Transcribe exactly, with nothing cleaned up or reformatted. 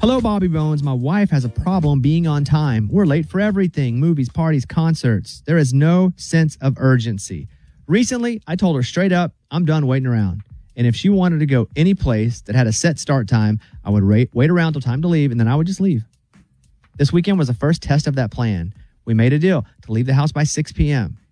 Hello, Bobby Bones. My wife has a problem being on time. We're late for everything, movies, parties, concerts. There is no sense of urgency. Recently, I told her straight up, I'm done waiting around. And if she wanted to go any place that had a set start time, I would wait, wait around till time to leave, and then I would just leave. This weekend was the first test of that plan. We made a deal to leave the house by six p.m.